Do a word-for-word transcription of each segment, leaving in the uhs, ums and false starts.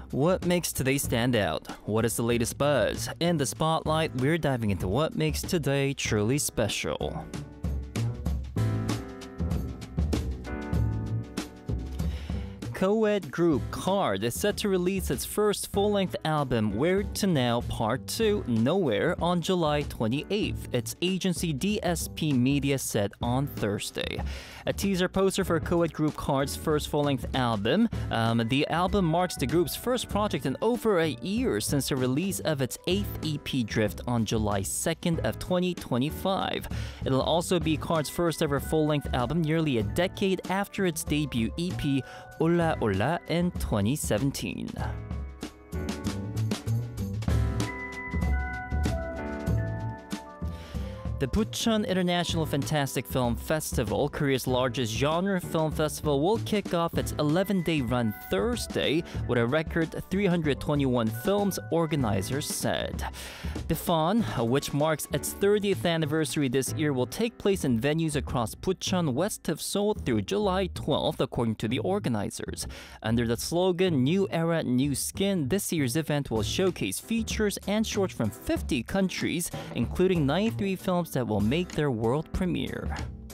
What makes today stand out? What is the latest buzz? In the spotlight, we're diving into what makes today truly special. Co-ed group KARD is set to release its first full-length album, Where to Now Part two, Nowhere, on July twenty-eighth. Its agency D S P Media said on Thursday. A teaser poster for co-ed group KARD's first full-length album. Um, the album marks the group's first project in over a year since the release of its eighth E P, Drift, on July second of twenty twenty-five. It'll also be KARD's first ever full-length album nearly a decade after its debut E P, Ola Ola, in twenty seventeen. The Bucheon International Fantastic Film Festival, Korea's largest genre film festival, will kick off its eleven-day run Thursday with a record three hundred twenty-one films, organizers said. Bifan, which marks its thirtieth anniversary this year, will take place in venues across Bucheon, west of Seoul, through July twelfth, according to the organizers. Under the slogan New Era, New Skin, this year's event will showcase features and shorts from fifty countries, including ninety-three films that will make their world premiere.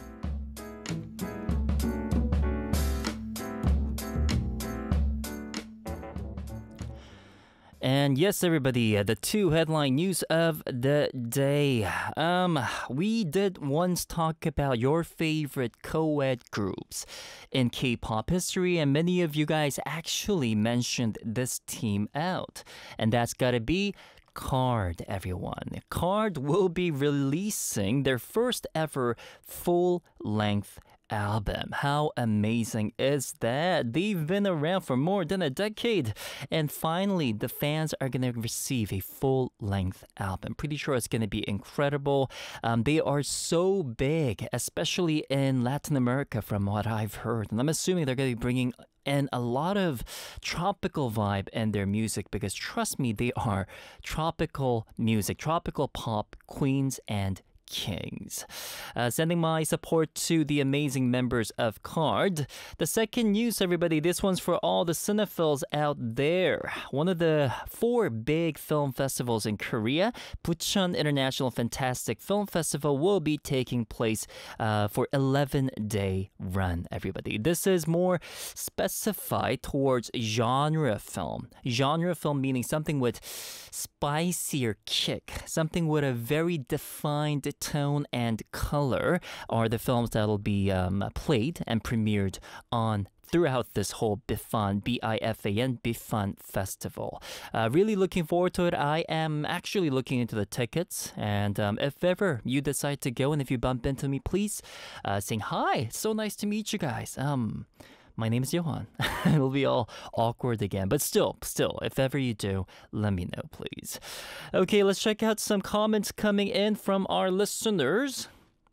And yes, everybody, uh, the two headline news of the day. Um, we did once talk about your favorite co-ed groups in K-pop history, and many of you guys actually mentioned this team out. And that's gotta be KARD, everyone. KARD will be releasing their first ever full-length album. How amazing is that? They've been around for more than a decade, and finally the fans are going to receive a full-length album. Pretty sure it's going to be incredible. Um, they are so big, especially in Latin America, from what I've heard, and I'm assuming they're going to be bringing and a lot of tropical vibe in their music, because trust me, they are tropical music, tropical pop queens and kings. Uh, sending my support to the amazing members of KARD. The second news, everybody, this one's for all the cinephiles out there. One of the four big film festivals in Korea, Bucheon International Fantastic Film Festival, will be taking place uh, for eleven-day run, everybody. This is more specified towards genre film. Genre film meaning something with spicier kick, something with a very defined tone and color, are the films that'll be um, played and premiered on throughout this whole Bifan, B I F A N, Bifan Festival. Uh, really looking forward to it. I am actually looking into the tickets, and um, if ever you decide to go and if you bump into me, please uh, saying hi. It's so nice to meet you guys. Um, My name is Johan. It'll be all awkward again. But still, still, if ever you do, let me know, please. Okay, let's check out some comments coming in from our listeners.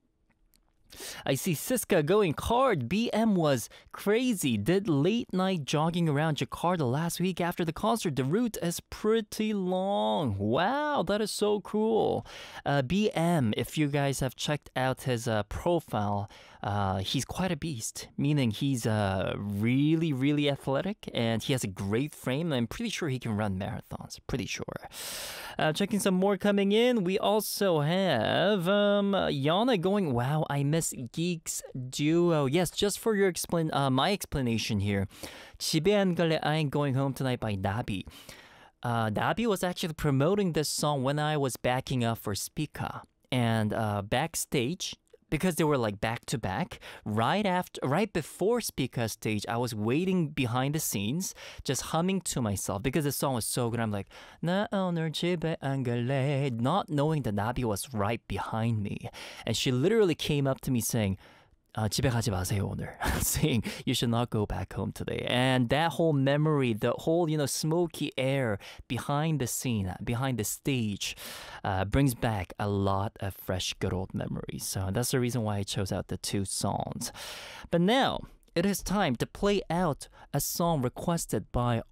I see Siska going KARD. B M was crazy. Did late night jogging around Jakarta last week after the concert. The route is pretty long. Wow, that is so cool. Uh, B M, if you guys have checked out his uh, profile, uh, he's quite a beast. Meaning he's uh, really, really athletic, and he has a great frame. I'm pretty sure he can run marathons. Pretty sure. Uh, checking some more coming in. We also have um, Yana going, wow, I miss Geeks Duo. Yes, just for your explain, uh, my explanation here. 집에 안 갈래, I ain't going home tonight by Nabi. Uh, Nabi was actually promoting this song when I was backing up for Spica, and uh, backstage, because they were like back to back, right after, right before Spica's stage, I was waiting behind the scenes, just humming to myself because the song was so good. I'm like, 나 오늘 집에 안 갈래, not knowing that Nabi was right behind me, and she literally came up to me saying, Uh, 집에 가지 마세요 오늘. Saying you should not go back home today. And that whole memory, the whole, you know, smoky air behind the scene, behind the stage, uh, brings back a lot of fresh, good old memories. So that's the reason why I chose out the two songs. But now, it is time to play out a song requested by